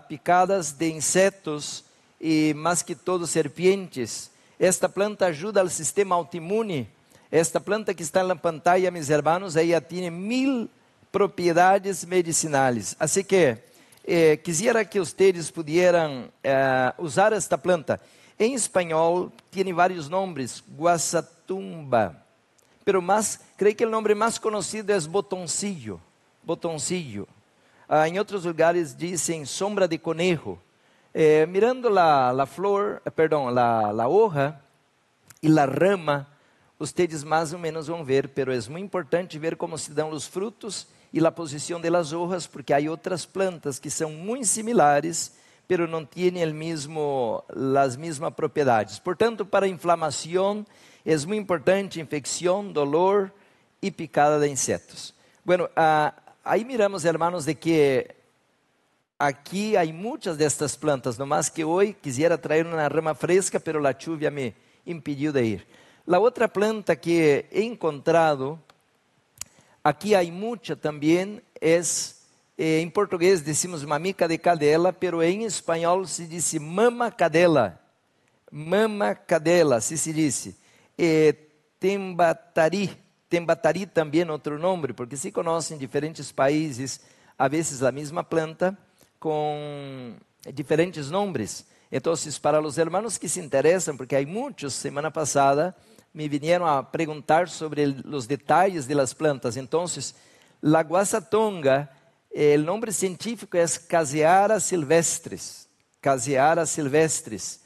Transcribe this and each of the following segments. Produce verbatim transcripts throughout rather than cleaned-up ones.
picadas de insetos e mais que todo serpientes. Esta planta ajuda ao sistema autoimune. Esta planta que está na pantalla, meus irmãos, ela tem mil propriedades medicinais. Assim que eh, quisiera que vocês pudieran eh, usar esta planta. Em espanhol, tem vários nomes, guasatumba, pero más, creio que o nome mais conhecido é botoncillo, botoncillo. Ah, em outros lugares dizem sombra de conejo. Eh, mirando la, la flor, eh, perdão, la, la hoja e la rama, vocês mais ou menos vão ver, pero é muito importante ver como se dão os frutos e a posição das hojas, porque há outras plantas que são muito similares, pero não têm el mismo, as mesmas propriedades. Portanto, para inflamação, é muito importante infecção, dolor e picada de insetos. Bueno, ah, aí miramos, hermanos, de que aqui há muitas destas plantas, no mais que hoje quisiera trazer uma rama fresca, pero a lluvia me impediu de ir. A outra planta que he encontrado, aqui há muita também, é, eh, em português decimos mamica de cadela, pero em espanhol se diz mama cadela, mama cadela, assim se diz. Eh, tembatari, tembatari também outro nome, porque se conhecem em diferentes países, a vezes a mesma planta, com diferentes nomes. Então, para os hermanos que se interessam, porque há muitos, semana passada, me vieram a perguntar sobre os detalhes das plantas. Então, la guasatonga, o nome científico é Caseara silvestris. Caseara silvestris.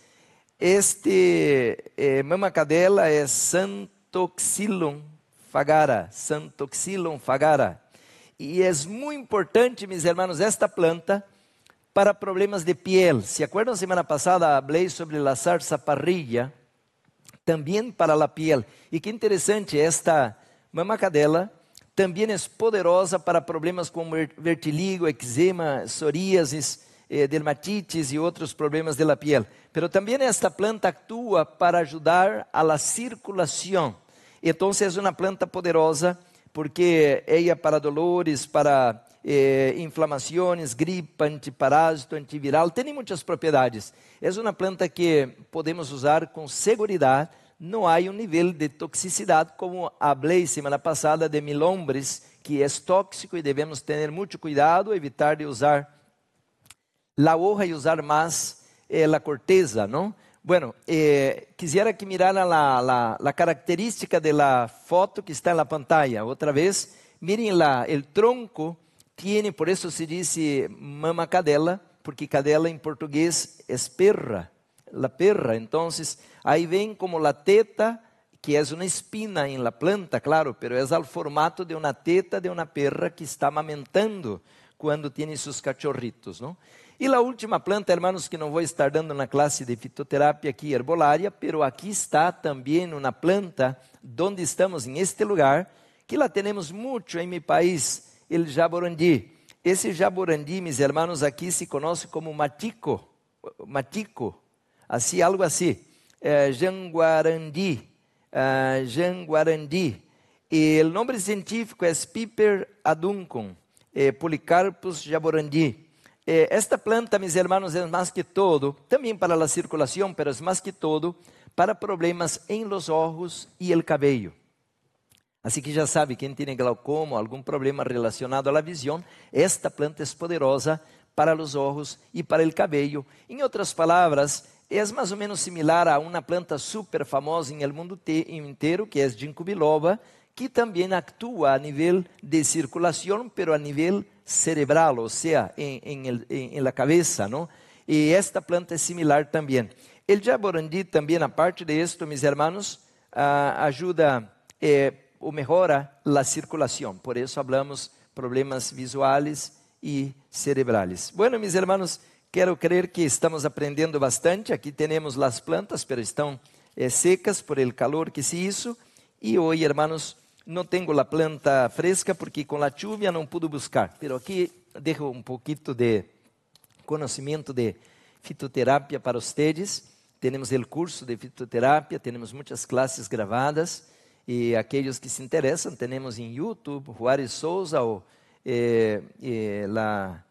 Este eh, mama cadela é Santoxylon fagara. Santoxylon fagara. E é muito importante, meus irmãos, esta planta para problemas de piel. Se acuerdan, semana passada falei sobre a sarsa parrilla, também para a piel. E que interessante, esta mama cadela também é poderosa para problemas como vertigo, eczema, psoríasis, eh, dermatites e outros problemas da piel. Pero também esta planta atua para ajudar a la circulação. Então é uma planta poderosa porque ela para dolores, para eh, inflamações, gripe, antiparásito, antiviral, tem muitas propriedades. É uma planta que podemos usar com segurança. Não há um nível de toxicidade, como falei semana passada de milombres, que é tóxico e devemos ter muito cuidado, evitar de usar a hoja e usar mais eh, a corteza, não? Bueno, eh, quisiera que miraran la, la, la característica de la foto que está en la pantalla. Otra vez, miren la, el tronco tiene, por eso se dice mama cadela, porque cadela en portugués es perra, la perra. Entonces, ahí ven como la teta, que es una espina en la planta, claro, pero es al formato de una teta de una perra que está amamentando cuando tiene sus cachorritos, ¿no? E a última planta, hermanos, que não vou estar dando na classe de fitoterapia aqui, herbolária, pero aqui está também uma planta, onde estamos, em este lugar, que lá temos muito em meu país, o jaborandi. Esse jaborandi, meus hermanos, aqui se conhece como matico, matico, assim, algo assim, é, janguarandi, é, janguarandi. E o nome científico é Piper aduncum, é, Polycarpus jaborandi. Esta planta, meus irmãos, é mais que todo, também para a circulação, mas é mais que todo, para problemas em los ojos e el cabello. Assim que já sabe, quem tem glaucoma, algum problema relacionado à visão, esta planta é poderosa para os ojos e para o cabello. Em outras palavras, é mais ou menos similar a uma planta super famosa em el mundo inteiro, que é ginkgo biloba, que também atua a nível de circulação, pero a nível cerebral, ou seja, em, em, el, em, em la cabeza, não? E esta planta é similar também. El jaborandi também, a parte de esto, mis hermanos, ah, ajuda eh, ou melhora a circulação. Por isso, falamos problemas visuais e cerebrales. Bueno, mis hermanos, quero crer que estamos aprendendo bastante. Aqui temos as plantas, pero estão eh, secas por el calor que se hizo. E hoje, hermanos, não tenho a planta fresca porque com a lluvia não pude buscar. Pero aqui deixo um pouquinho de conhecimento de fitoterapia para vocês. Temos o curso de fitoterapia, temos muitas classes gravadas. E aqueles que se interessam, temos em YouTube, Juárez Souza, ou eh, eh, la,